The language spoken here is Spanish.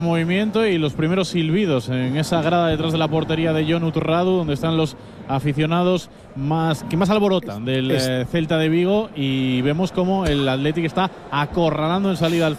Movimiento y los primeros silbidos en esa grada detrás de la portería de Jon Utrradu, donde están los aficionados que más alborotan del Celta de Vigo, y vemos como el Athletic está acorralando en salida al